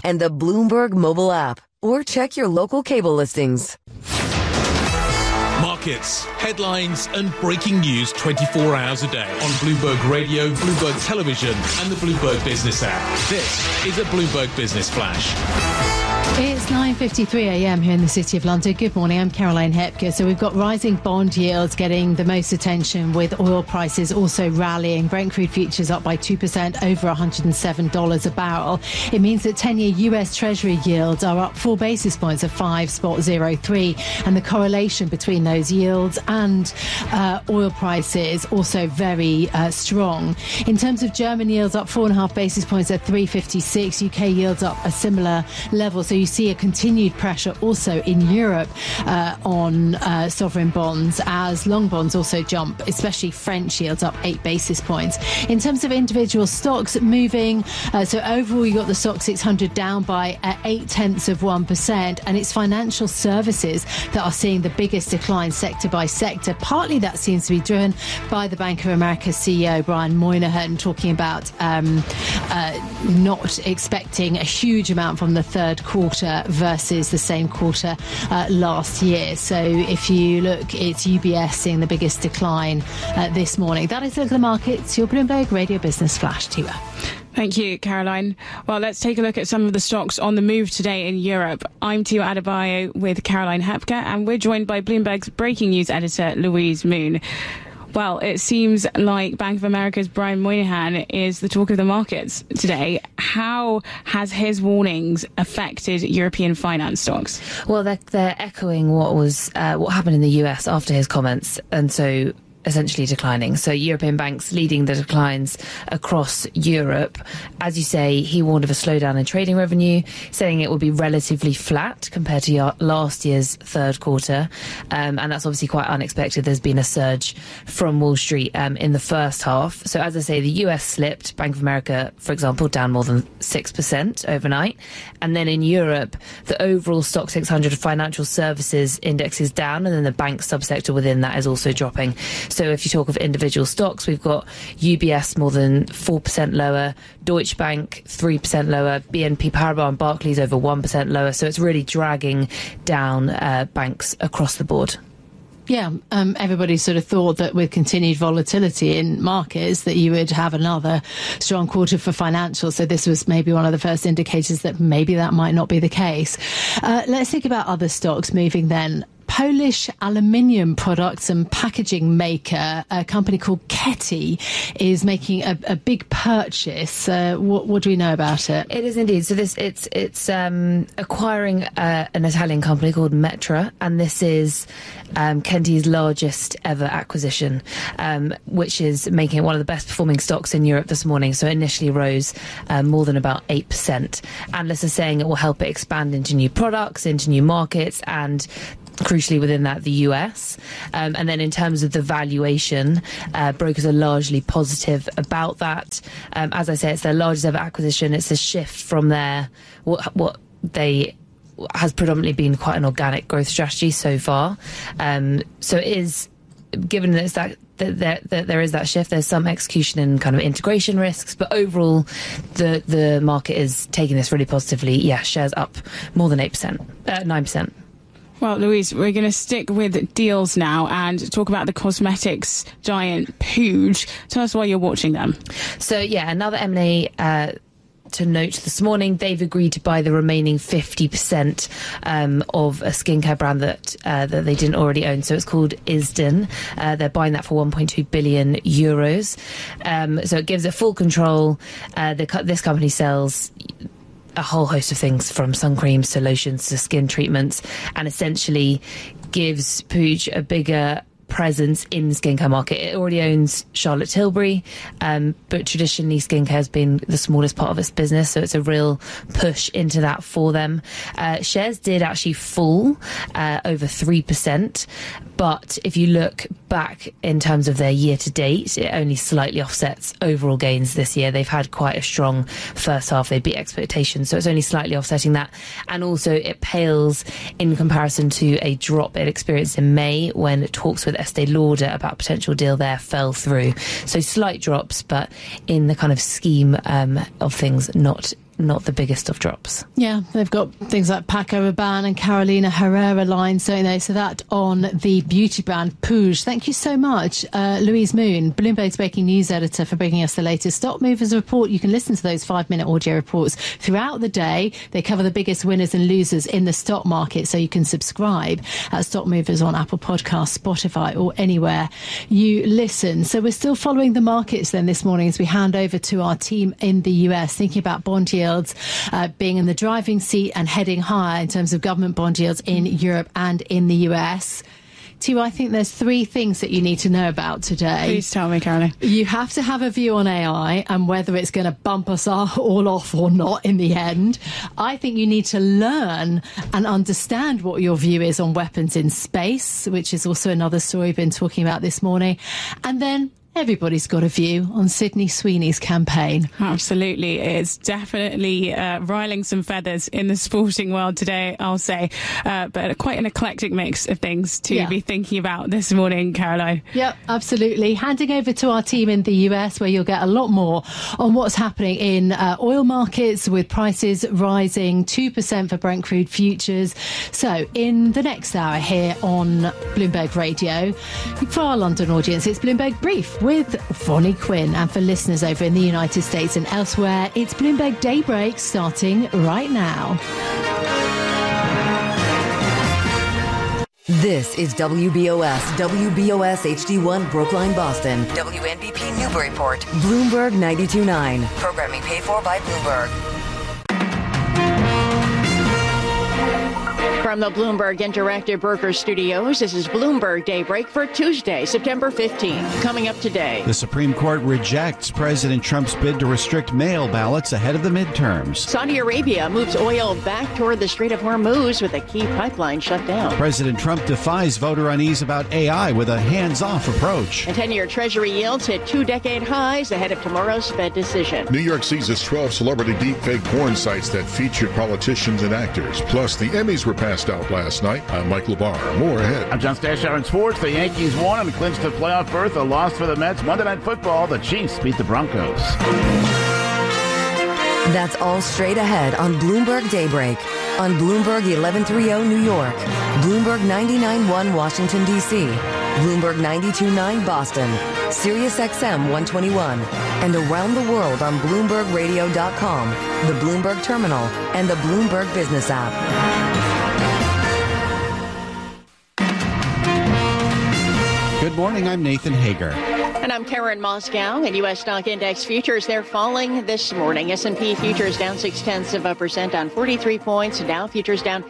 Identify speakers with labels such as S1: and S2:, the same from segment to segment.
S1: and the Bloomberg mobile app, or check your local cable listings.
S2: Markets, headlines and breaking news 24 hours a day on Bloomberg Radio, Bloomberg Television and the Bloomberg Business app. This is a Bloomberg Business Flash.
S3: It's 9:53 a.m. here in the City of London. Good morning, I'm Caroline Hepker. So we've got rising bond yields getting the most attention, with oil prices also rallying. Brent crude futures up by 2%, over $107 a barrel. It means that 10-year US Treasury yields are up 4 basis points at 5.03, and the correlation between those yields and oil prices also very strong. In terms of German yields, up 4.5 basis points at 3.56. UK yields up a similar level. So you see a continued pressure also in Europe on sovereign bonds, as long bonds also jump, especially French yields up 8 basis points. In terms of individual stocks moving, so overall you got the stock 600 down by 0.8%, and it's financial services that are seeing the biggest decline sector by sector. Partly that seems to be driven by the Bank of America CEO Brian Moynihan talking about not expecting a huge amount from the third quarter versus the same quarter last year. So if you look, it's UBS seeing the biggest decline this morning. That is the markets. Your Bloomberg Radio Business Flash. Tiwa.
S4: Thank you, Caroline. Well, let's take a look at some of the stocks on the move today in Europe. I'm Tiwa Adebayo with Caroline Hepker, and we're joined by Bloomberg's breaking news editor, Louise Moon. Well, it seems like Bank of America's Brian Moynihan is the talk of the markets today. How has his warnings affected European finance stocks?
S5: Well, they're echoing what happened in the US after his comments, and so essentially declining. So European banks leading the declines across Europe. As you say, he warned of a slowdown in trading revenue, saying it would be relatively flat compared to last year's third quarter. And that's obviously quite unexpected. There's been a surge from Wall Street in the first half. So as I say, the US slipped. Bank of America, for example, down more than 6% overnight. And then in Europe, the overall Stock 600 financial services index is down, and then the bank subsector within that is also dropping. So if you talk of individual stocks, we've got UBS more than 4% lower, Deutsche Bank 3% lower, BNP Paribas and Barclays over 1% lower. So it's really dragging down banks across the board.
S3: Yeah, everybody sort of thought that with continued volatility in markets that you would have another strong quarter for financials. So this was maybe one of the first indicators that maybe that might not be the case. Let's think about other stocks moving then. Polish aluminium products and packaging maker, a company called Keti, is making a big purchase. What do we know about it?
S5: It is indeed. So it's acquiring an Italian company called Metra, and this is Keti's largest ever acquisition, which is making it one of the best performing stocks in Europe this morning. So it initially rose more than about 8%. Analysts are saying it will help it expand into new products, into new markets, and crucially within that, the US. And then in terms of the valuation, brokers are largely positive about that. As I say, it's their largest ever acquisition. It's a shift from what they has predominantly been quite an organic growth strategy so far. So it is, given that it's that there is that shift, there's some execution and kind of integration risks, but overall the market is taking this really positively. Yeah, shares up more than 9%.
S4: Well, Louise, we're going to stick with deals now and talk about the cosmetics giant Puig. Tell us why you're watching them.
S5: So, yeah, another M&A to note this morning. They've agreed to buy the remaining 50% of a skincare brand that they didn't already own. So it's called Isden. They're buying that for 1.2 billion euros. So it gives it full control. This company sells a whole host of things, from sun creams to lotions to skin treatments, and essentially gives Puig a bigger presence in the skincare market. It already owns Charlotte Tilbury, but traditionally skincare has been the smallest part of its business, so it's a real push into that for them. Shares did actually fall over 3%, but if you look back in terms of their year to date, it only slightly offsets overall gains this year. They've had quite a strong first half. They beat expectations, so it's only slightly offsetting that. And also it pales in comparison to a drop it experienced in May when talks with Estee Lauder about a potential deal there fell through. So slight drops, but in the kind of scheme of things, not not the biggest of drops.
S3: Yeah, they've got things like Paco Rabanne and Carolina Herrera lines, don't they? So that on the beauty brand Puig. Thank you so much, Louise Moon, Bloomberg's breaking news editor, for bringing us the latest stock movers report. You can listen to those 5-minute audio reports throughout the day. They cover the biggest winners and losers in the stock market, so you can subscribe at Stock Movers on Apple Podcasts, Spotify, or anywhere you listen. So we're still following the markets then this morning as we hand over to our team in the US, thinking about bond yields being in the driving seat and heading higher in terms of government bond yields in Europe and in the US. Tiwa, I think there's 3 things that you need to know about today.
S4: Please tell me, Caroline.
S3: You have to have a view on AI and whether it's going to bump us all off or not in the end. I think you need to learn and understand what your view is on weapons in space, which is also another story we've been talking about this morning. And then everybody's got a view on Sydney Sweeney's campaign.
S4: Absolutely. It's definitely riling some feathers in the sporting world today, I'll say. But quite an eclectic mix of things to be thinking about this morning, Caroline.
S3: Yep, absolutely. Handing over to our team in the US, where you'll get a lot more on what's happening in oil markets, with prices rising 2% for Brent crude futures. So in the next hour here on Bloomberg Radio, for our London audience, it's Bloomberg Brief with Vonnie Quinn. And for listeners over in the United States and elsewhere, it's Bloomberg Daybreak starting right now.
S1: This is WBOS HD1 Brookline, Boston. WNBP Newburyport. Bloomberg 92.9. Programming paid for by Bloomberg.
S6: From the Bloomberg Interactive Brokers Studios, this is Bloomberg Daybreak for Tuesday, September 15th. Coming up today.
S7: The Supreme Court rejects President Trump's bid to restrict mail ballots ahead of the midterms.
S6: Saudi Arabia moves oil back toward the Strait of Hormuz with a key pipeline shut down.
S7: President Trump defies voter unease about AI with a hands-off approach.
S6: And 10-year Treasury yields hit 2-decade highs ahead of tomorrow's Fed decision.
S8: New York seizes 12 celebrity deepfake porn sites that featured politicians and actors. Plus, the Emmys were passed out last night. I'm Mike LeBar. More ahead.
S9: I'm John Stashower in sports. The Yankees won and clinched a playoff berth. A loss for the Mets. Monday Night Football. The Chiefs beat the Broncos.
S1: That's all straight ahead on Bloomberg Daybreak. On Bloomberg 1130 New York. Bloomberg 99.1 Washington, D.C. Bloomberg 92.9 Boston. Sirius XM 121. And around the world on BloombergRadio.com, the Bloomberg Terminal, and the Bloomberg Business app.
S7: Good morning, I'm Nathan Hager.
S6: And I'm Karen Moscow. In U.S. stock index futures, they're falling this morning. S&P futures down 0.6% on 43 points. Dow futures down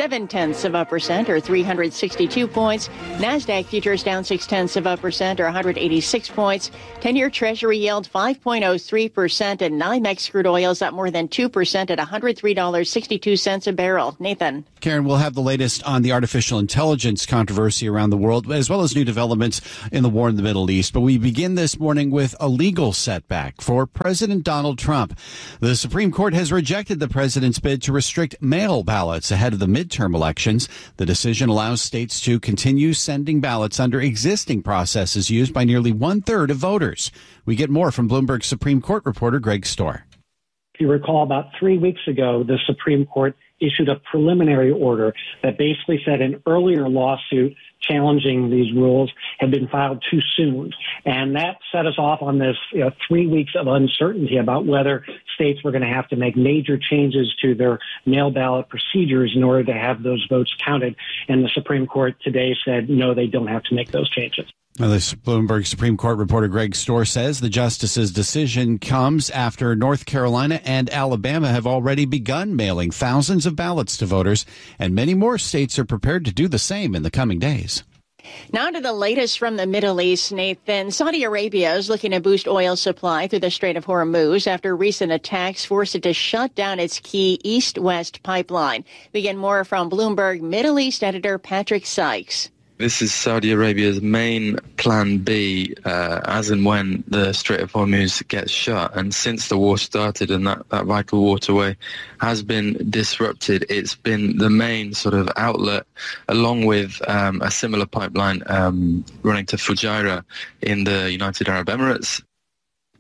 S6: 0.7% or 362 points. NASDAQ futures down 0.6% or 186 points. 10-year Treasury yield 5.03%, and NYMEX crude oil is up more than 2% at $103.62 a barrel. Nathan.
S7: Karen, we'll have the latest on the artificial intelligence controversy around the world, as well as new developments in the war in the Middle East. But we begin this morning with a legal setback for President Donald Trump. The Supreme Court has rejected the president's bid to restrict mail ballots ahead of the midterm elections. The decision allows states to continue sending ballots under existing processes used by nearly 1/3 of voters. We get more from Bloomberg Supreme Court reporter Greg Storr.
S10: If you recall, about 3 weeks ago, the Supreme Court issued a preliminary order that basically said an earlier lawsuit challenging these rules had been filed too soon. And that set us off on this 3 weeks of uncertainty about whether states were going to have to make major changes to their mail ballot procedures in order to have those votes counted. And the Supreme Court today said, no, they don't have to make those changes.
S7: Now, this Bloomberg Supreme Court reporter Greg Storr says the justice's decision comes after North Carolina and Alabama have already begun mailing thousands of ballots to voters, and many more states are prepared to do the same in the coming days.
S6: Now to the latest from the Middle East, Nathan. Saudi Arabia is looking to boost oil supply through the Strait of Hormuz after recent attacks forced it to shut down its key east-west pipeline. We get more from Bloomberg Middle East editor Patrick Sykes.
S11: This is Saudi Arabia's main plan B as and when the Strait of Hormuz gets shut. And since the war started and that vital waterway has been disrupted, it's been the main sort of outlet, along with a similar pipeline running to Fujairah in the United Arab Emirates.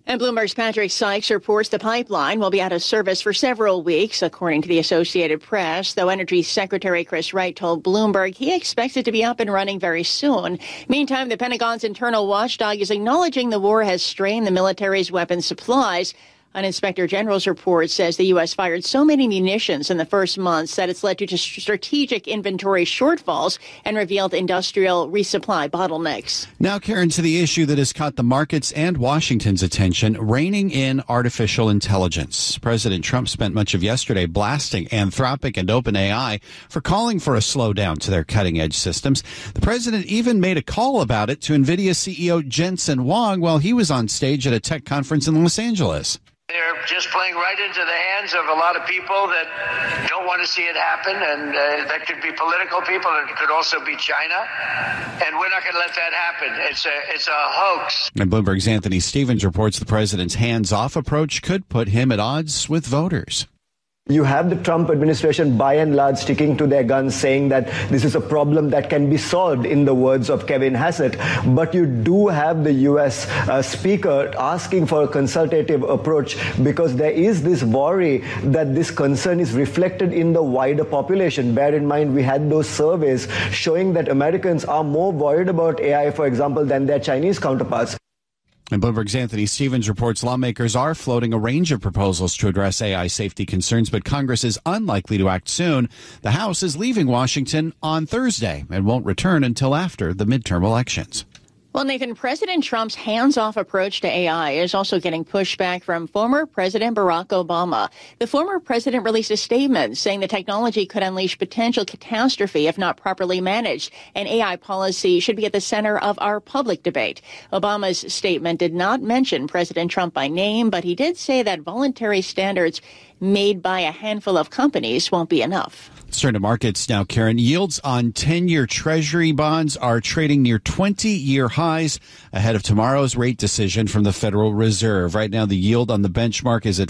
S6: And Bloomberg's Patrick Sykes reports the pipeline will be out of service for several weeks, according to the Associated Press, though Energy Secretary Chris Wright told Bloomberg he expects it to be up and running very soon. Meantime, the Pentagon's internal watchdog is acknowledging the war has strained the military's weapons supplies. An Inspector General's report says the U.S. fired so many munitions in the first months that it's led to strategic inventory shortfalls and revealed industrial resupply bottlenecks.
S7: Now, Karen, to the issue that has caught the markets and Washington's attention, reining in artificial intelligence. President Trump spent much of yesterday blasting Anthropic and OpenAI for calling for a slowdown to their cutting-edge systems. The president even made a call about it to NVIDIA CEO Jensen Huang while he was on stage at a tech conference in Los Angeles.
S12: They're just playing right into the hands of a lot of people that don't want to see it happen, and that could be political people, and it could also be China, and we're not going to let that happen. It's a hoax.
S7: And Bloomberg's Anthony Stevens reports the president's hands-off approach could put him at odds with voters.
S13: You have the Trump administration, by and large, sticking to their guns, saying that this is a problem that can be solved, in the words of Kevin Hassett. But you do have the U.S. Speaker asking for a consultative approach because there is this worry that this concern is reflected in the wider population. Bear in mind, we had those surveys showing that Americans are more worried about AI, for example, than their Chinese counterparts.
S7: And Bloomberg's Anthony Stevens reports lawmakers are floating a range of proposals to address AI safety concerns, but Congress is unlikely to act soon. The House is leaving Washington on Thursday and won't return until after the midterm elections.
S6: Well, Nathan, President Trump's hands-off approach to AI is also getting pushback from former President Barack Obama. The former president released a statement saying the technology could unleash potential catastrophe if not properly managed, and AI policy should be at the center of our public debate. Obama's statement did not mention President Trump by name, but he did say that voluntary standards made by a handful of companies won't be enough.
S7: Let's turn to markets now, Karen. Yields on 10-year Treasury bonds are trading near 20-year highs ahead of tomorrow's rate decision from the Federal Reserve. Right now, the yield on the benchmark is at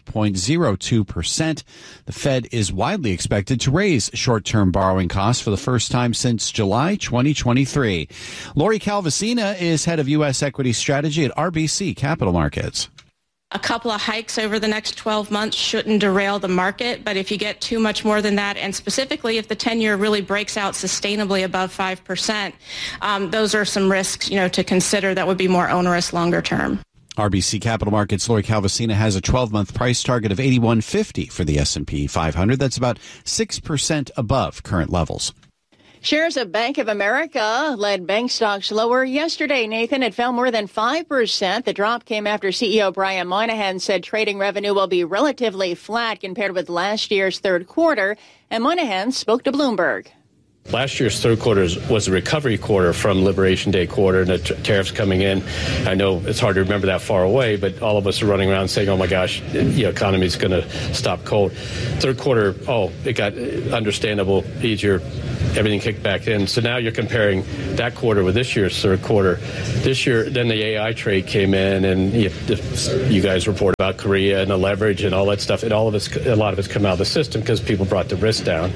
S7: 5.02%. The Fed is widely expected to raise short-term borrowing costs for the first time since July 2023. Lori Calvasina is head of U.S. equity strategy at RBC Capital Markets.
S14: A couple of hikes over the next 12 months shouldn't derail the market, but if you get too much more than that, and specifically if the 10-year really breaks out sustainably above 5%, those are some risks, to consider that would be more onerous longer term.
S7: RBC Capital Markets' Lori Calvasina has a 12-month price target of 81.50 for the S&P 500. That's about 6% above current levels.
S6: Shares of Bank of America led bank stocks lower yesterday. Nathan, it fell more than 5%. The drop came after CEO Brian Moynihan said trading revenue will be relatively flat compared with last year's third quarter. And Moynihan spoke to Bloomberg.
S15: Last year's third quarter was a recovery quarter from Liberation Day quarter and the tariffs coming in. I know it's hard to remember that far away, but all of us are running around saying, oh, my gosh, the economy is going to stop cold. Third quarter, it got understandable, easier. Everything kicked back in. So now you're comparing that quarter with this year's third quarter. This year, then the AI trade came in, and you guys report about Korea and the leverage and all that stuff. And a lot of it's come out of the system because people brought the risk down.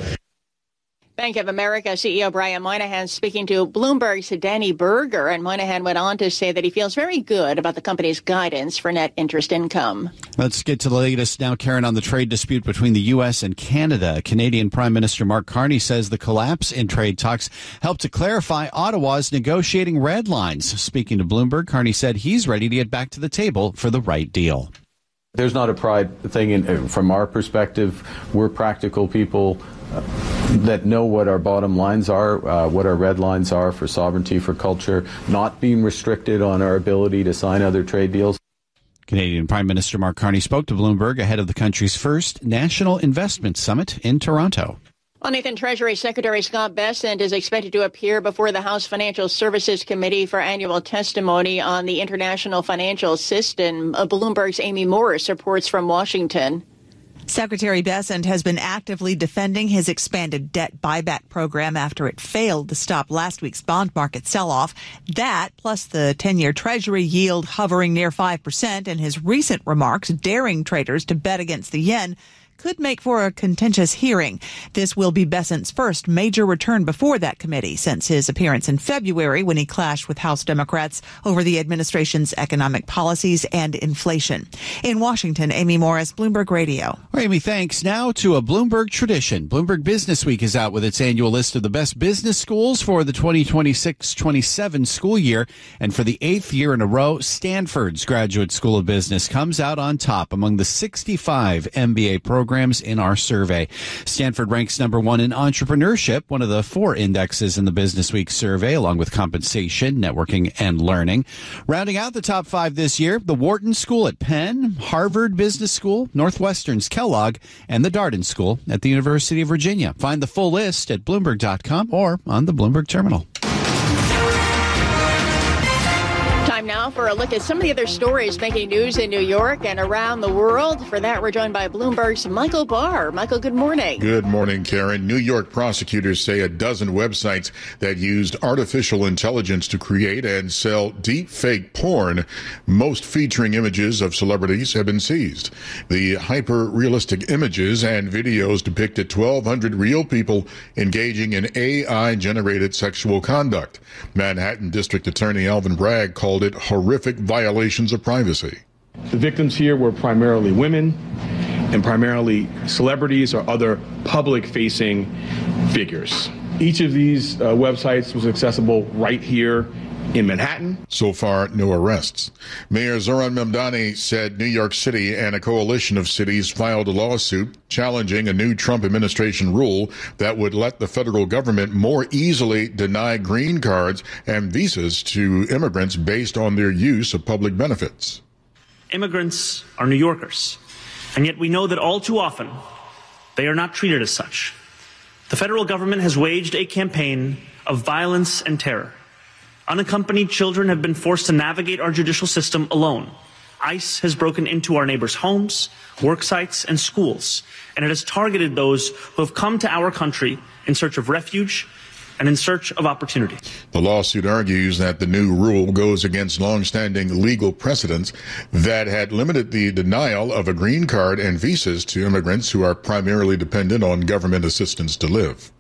S6: Bank of America CEO Brian Moynihan speaking to Bloomberg's Danny Berger, and Moynihan went on to say that he feels very good about the company's guidance for net interest income.
S7: Let's get to the latest now, Karen, on the trade dispute between the U.S. and Canada. Canadian Prime Minister Mark Carney says the collapse in trade talks helped to clarify Ottawa's negotiating red lines. Speaking to Bloomberg, Carney said he's ready to get back to the table for the right deal.
S16: There's not a pride thing from our perspective. We're practical people that know what our bottom lines are, what our red lines are for sovereignty, for culture, not being restricted on our ability to sign other trade deals.
S7: Canadian Prime Minister Mark Carney spoke to Bloomberg ahead of the country's first National Investment Summit in Toronto.
S6: Well, Nathan, Treasury Secretary Scott Bessent is expected to appear before the House Financial Services Committee for annual testimony on the international financial system. Bloomberg's Amy Morris reports from Washington.
S17: Secretary Bessent has been actively defending his expanded debt buyback program after it failed to stop last week's bond market sell-off. That, plus the 10-year Treasury yield hovering near 5%, and his recent remarks daring traders to bet against the yen, could make for a contentious hearing. This will be Bessent's first major return before that committee since his appearance in February when he clashed with House Democrats over the administration's economic policies and inflation. In Washington, Amy Morris, Bloomberg Radio.
S7: Well, Amy, thanks. Now to a Bloomberg tradition. Bloomberg Business Week is out with its annual list of the best business schools for the 2026-27 school year. And for the 8th year in a row, Stanford's Graduate School of Business comes out on top among the 65 MBA programs in our survey. Stanford ranks number 1 in entrepreneurship, one of the 4 indexes in the Business Week survey, along with compensation, networking, and learning. Rounding out the top 5 this year, the Wharton School at Penn, Harvard Business School, Northwestern's Kellogg, and the Darden School at the University of Virginia. Find the full list at Bloomberg.com or on the Bloomberg Terminal.
S6: Time now for a look at some of the other stories making news in New York and around the world. For that, we're joined by Bloomberg's Michael Barr. Michael, good morning.
S8: Good morning, Karen. New York prosecutors say a dozen websites that used artificial intelligence to create and sell deep fake porn, most featuring images of celebrities, have been seized. The hyper-realistic images and videos depicted 1,200 real people engaging in AI-generated sexual conduct. Manhattan District Attorney Alvin Bragg called it horrific violations of privacy.
S18: The victims here were primarily women and primarily celebrities or other public-facing figures. Each of these websites was accessible right here in Manhattan.
S8: So far, no arrests. Mayor Zoran Mamdani said New York City and a coalition of cities filed a lawsuit challenging a new Trump administration rule that would let the federal government more easily deny green cards and visas to immigrants based on their use of public benefits.
S19: Immigrants are New Yorkers, and yet we know that all too often they are not treated as such. The federal government has waged a campaign of violence and terror. Unaccompanied children have been forced to navigate our judicial system alone. ICE has broken into our neighbors' homes, work sites, and schools, and it has targeted those who have come to our country in search of refuge and in search of opportunity.
S8: The lawsuit argues that the new rule goes against longstanding legal precedents that had limited the denial of a green card and visas to immigrants who are primarily dependent on government assistance to live.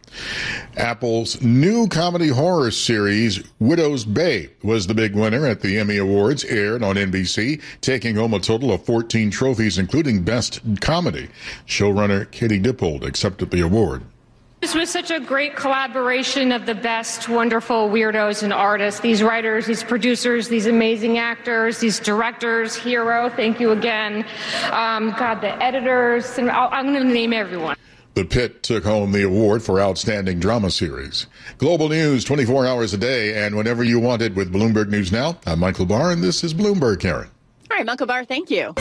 S8: Apple's new comedy horror series, Widow's Bay, was the big winner at the Emmy Awards, aired on NBC, taking home a total of 14 trophies, including Best Comedy. Showrunner Katie Dippold accepted the award.
S20: This was such a great collaboration of the best, wonderful weirdos and artists, these writers, these producers, these amazing actors, these directors, Hero, thank you again, the editors, and I'm going to name everyone.
S8: The Pit took home the award for Outstanding Drama Series. Global news 24 hours a day and whenever you want it with Bloomberg News Now. I'm Michael Barr, and this is Bloomberg, Karen.
S6: All right, Michael Barr, thank you.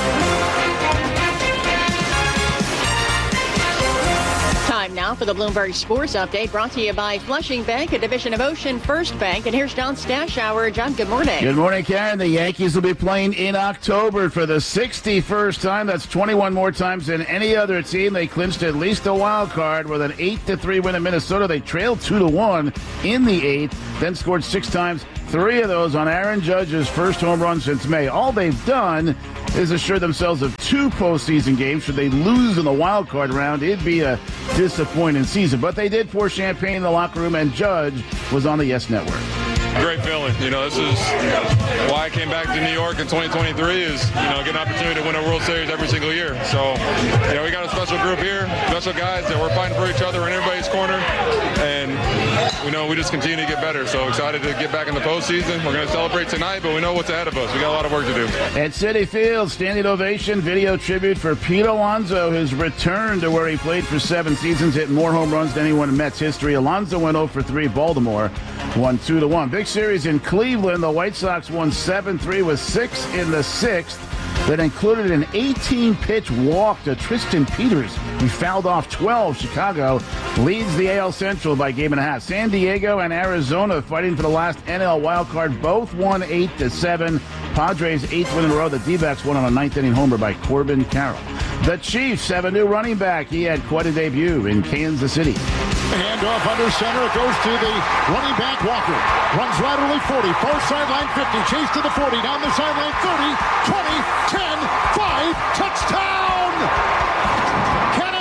S6: Time now for the Bloomberg Sports Update, brought to you by Flushing Bank, a division of Ocean First Bank. And here's John Stashower. John, good morning.
S9: Good morning, Karen. The Yankees will be playing in October for the 61st time. That's 21 more times than any other team. They clinched at least a wild card with an 8-3 win in Minnesota. They trailed 2-1 in the 8th, then scored 6 times. 3 of those on Aaron Judge's first home run since May. All they've done is assure themselves of 2 postseason games. Should they lose in the wild card round, it'd be a disappointing season. But they did pour champagne in the locker room, and Judge was on the Yes Network.
S21: Great feeling. This is why I came back to New York in 2023 is, get an opportunity to win a World Series every single year. So, we got a special group here, special guys that we're fighting for each other in everybody's corner. And we just continue to get better. So excited to get back in the postseason. We're going to celebrate tonight, but we know what's ahead of us. We got a lot of work to do.
S9: At Citi Field, standing ovation, video tribute for Pete Alonso, his return to where he played for 7 seasons, hit more home runs than anyone in Mets history. Alonso went 0-3. Baltimore won 2-1. Big series in Cleveland. The White Sox won 7-3 with 6 in the 6th. That included an 18-pitch walk to Tristan Peters. He fouled off 12. Chicago leads the AL Central by 1.5 games. San Diego and Arizona fighting for the last NL wildcard. Both won 8-7. Padres' 8th win in a row. The D-backs won on a 9th-inning homer by Corbin Carroll. The Chiefs have a new running back. He had quite a debut in Kansas City.
S22: Handoff under center. It goes to the running back, Walker. Runs laterally 40. Far sideline 50. Chase to the 40. Down the sideline 30. 20. 10. 5. Touchdown!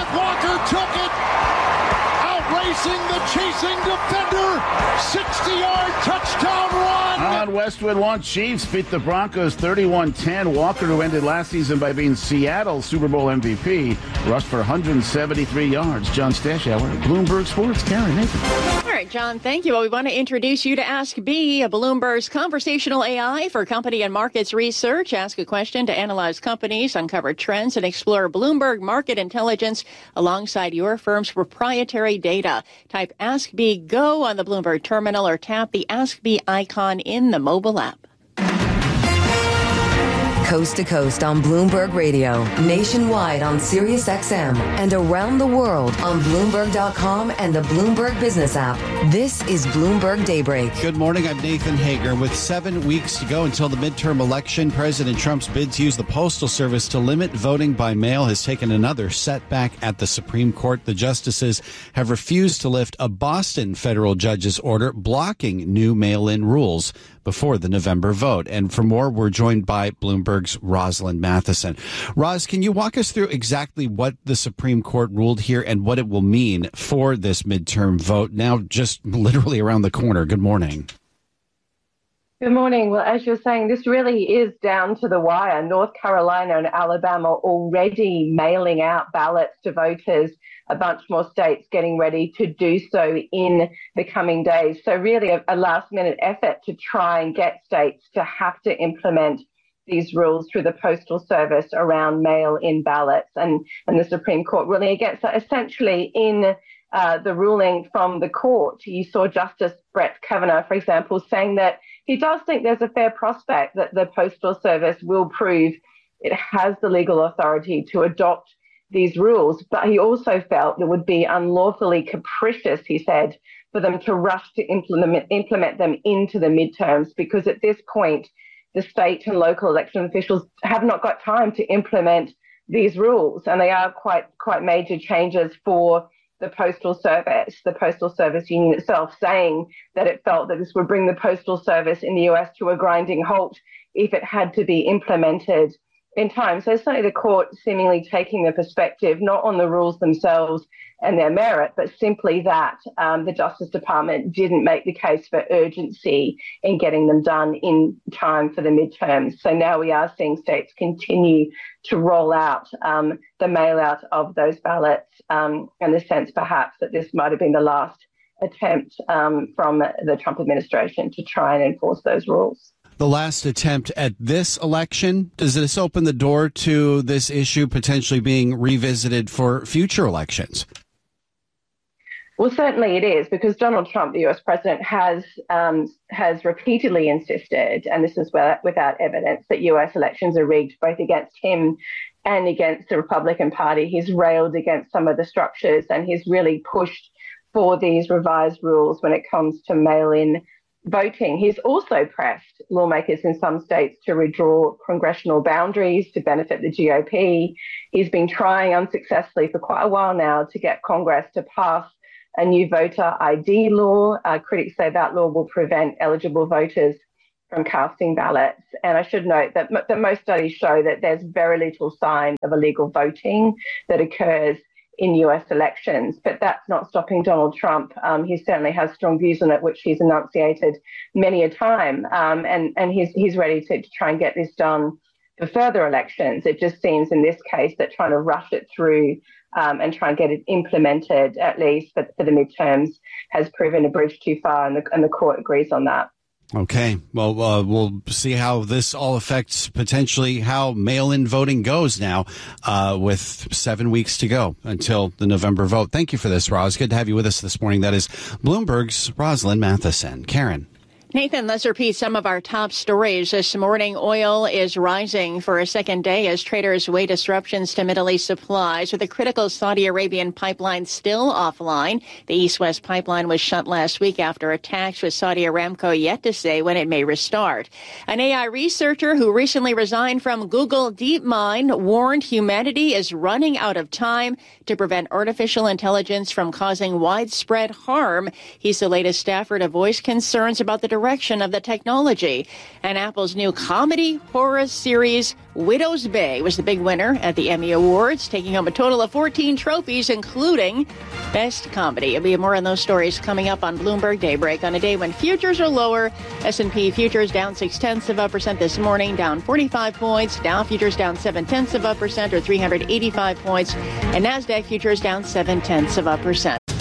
S22: chasing defender, 60-yard touchdown run.
S9: On Westwood One, Chiefs beat the Broncos 31-10. Walker, who ended last season by being Seattle's Super Bowl MVP, rushed for 173 yards. John Stashauer, Bloomberg Sports. Karen, Nathan.
S6: All right, John, thank you. Well, we want to introduce you to Ask B, Bloomberg's conversational AI for company and markets research. Ask a question to analyze companies, uncover trends, and explore Bloomberg market intelligence alongside your firm's proprietary data. Type Ask B Go on the Bloomberg terminal or tap the Ask B icon in the mobile app.
S1: Coast to coast on Bloomberg Radio, nationwide on Sirius XM, and around the world on Bloomberg.com and the Bloomberg Business app. This is Bloomberg Daybreak.
S7: Good morning. I'm Nathan Hager. With 7 weeks to go until the midterm election, President Trump's bid to use the Postal Service to limit voting by mail has taken another setback at the Supreme Court. The justices have refused to lift a Boston federal judge's order blocking new mail-in rules before the November vote. And for more, we're joined by Bloomberg's Rosalind Matheson. Roz, can you walk us through exactly what the Supreme Court ruled here and what it will mean for this midterm vote now just literally around the corner? Good morning.
S2: Good morning. Well, as you're saying, this really is down to the wire. North Carolina and Alabama already mailing out ballots to voters, a bunch more states getting ready to do so in the coming days. So really a last-minute effort to try and get states to have to implement these rules through the Postal Service around mail-in ballots. And the Supreme Court ruling against that. Essentially, in the ruling from the court, you saw Justice Brett Kavanaugh, for example, saying that he does think there's a fair prospect that the Postal Service will prove it has the legal authority to adopt these rules, but he also felt it would be unlawfully capricious, he said, for them to rush to implement them into the midterms, because at this point, the state and local election officials have not got time to implement these rules, and they are quite major changes for the Postal Service. The Postal Service Union itself saying that it felt that this would bring the Postal Service in the US to a grinding halt if it had to be implemented in time. So certainly the court seemingly taking the perspective not on the rules themselves and their merit, but simply that the Justice Department didn't make the case for urgency in getting them done in time for the midterms. So now we are seeing states continue to roll out the mail out of those ballots, and the sense perhaps that this might have been the last attempt from the Trump administration to try and enforce those rules.
S7: The last attempt at this election, does this open the door to this issue potentially being revisited for future elections?
S2: Well, certainly it is, because Donald Trump, the US president, has repeatedly insisted, and this is without evidence, that US elections are rigged both against him and against the Republican Party. He's railed against some of the structures, and he's really pushed for these revised rules when it comes to mail-in voting. He's also pressed lawmakers in some states to redraw congressional boundaries to benefit the GOP. He's been trying unsuccessfully for quite a while now to get Congress to pass a new voter ID law. Critics say that law will prevent eligible voters from casting ballots. And I should note that most studies show that there's very little sign of illegal voting that occurs in US elections, but that's not stopping Donald Trump. He certainly has strong views on it, which he's enunciated many a time, and he's ready to try and get this done for further elections. It just seems in this case that trying to rush it through and try and get it implemented, at least for the midterms, has proven a bridge too far, and the court agrees on that.
S7: Okay. Well, we'll see how this all affects potentially how mail-in voting goes now with 7 weeks to go until the November vote. Thank you for this, Roz. Good to have you with us this morning. That is Bloomberg's Rosalind Matheson. Karen.
S6: Nathan, let's repeat some of our top stories. This morning, oil is rising for a second day as traders weigh disruptions to Middle East supplies, with the critical Saudi Arabian pipeline still offline. The East-West pipeline was shut last week after attacks, with Saudi Aramco yet to say when it may restart. An AI researcher who recently resigned from Google DeepMind warned humanity is running out of time to prevent artificial intelligence from causing widespread harm. He's the latest staffer to voice concerns about the direction direction of the technology. And Apple's new comedy horror series, Widow's Bay, was the big winner at the Emmy Awards, taking home a total of 14 trophies, including Best Comedy. There'll be more on those stories coming up on Bloomberg Daybreak on a day when futures are lower. S&P futures down 0.6% this morning, down 45 points. Dow futures down 0.7% or 385 points. And NASDAQ futures down 0.7%.